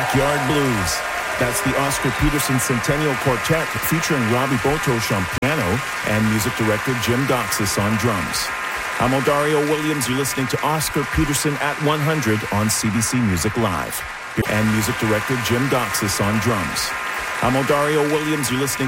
Backyard Blues. That's the Oscar Peterson Centennial Quartet featuring Robbie Botosh on piano and music director Jim Doxis on drums. I'm Odario Williams. You're listening to Oscar Peterson at 100 on CBC Music Live. And music director Jim Doxis on drums. I'm Odario Williams. You're listening